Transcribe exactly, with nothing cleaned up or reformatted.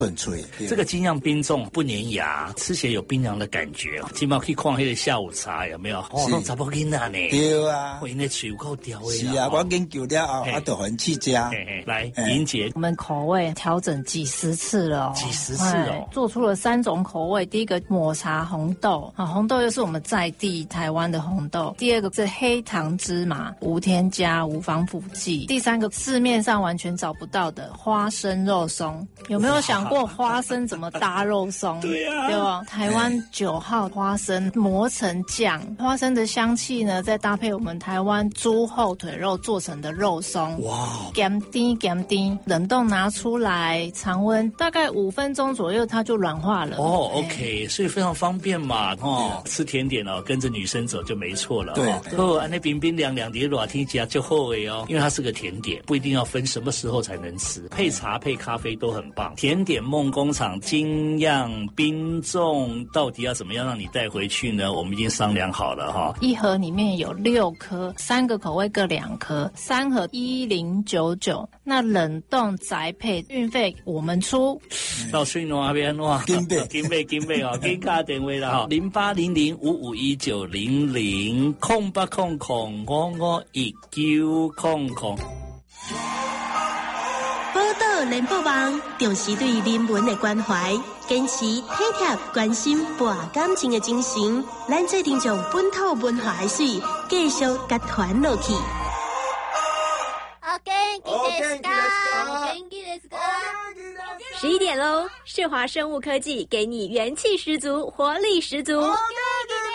润脆。 这个精酿冰粽不粘牙，吃起来有冰凉的感觉。今晚可以看那个下午茶，有没有？哦，那查某囡仔呢？ 对啊， 我因为嘴有够刁的。 是啊，我研究了后，啊，就很去加。 来，莹姐， 我们口味调整几十次了哦， 几十次哦， 做出了三种口味。第一个抹茶红豆啊，红豆又是我们在地台湾的红豆。第二个是黑糖芝麻，无添加、无防腐剂。第三个市面上完全找不到的花生肉松，有没有想过花生怎么搭肉松？ 对啊， 对吧？台湾九号花生磨成酱，花生的香气呢，再搭配我们台湾猪后腿肉做成的肉松， 哇， 咸甜咸甜，冷冻拿出来，常温大概五分钟左右，它就软化了。 哦 ，OK， 所以非常方便嘛，哦，吃甜点哦，跟着女生走就没错了。 对， 哦，那冰冰凉凉的热天加就好诶哦，因为它是个甜点，不一定要分什么时候才能吃，配茶配咖啡都很棒。甜点梦工厂精酿冰粽到底要怎么样让你带回去呢？我们已经商量好了哈， 一盒里面有六颗，三个口味各两颗，三盒一零九九。那冷冻宅配运费我们出。 到水暖那边哇， 金贝金贝金贝哦，给卡电话了哈，零八零零五五一九零零空八空空五五一九空空。 报道联播网重视对人文的关怀，坚持体贴关心博感情的精神，咱制定将本土文化的水继续甲传落去。 十一点喽！世华生物科技给你元气十足、活力十足。